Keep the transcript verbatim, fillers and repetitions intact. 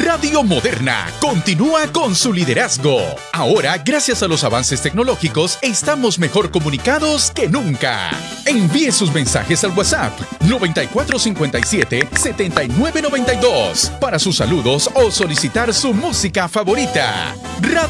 Radio Moderna continúa con su liderazgo. Ahora, gracias a los avances tecnológicos, estamos mejor comunicados que nunca. Envíe sus mensajes al WhatsApp noventa y cuatro cincuenta y siete setenta y nueve noventa y dos para sus saludos o solicitar su música favorita. Radio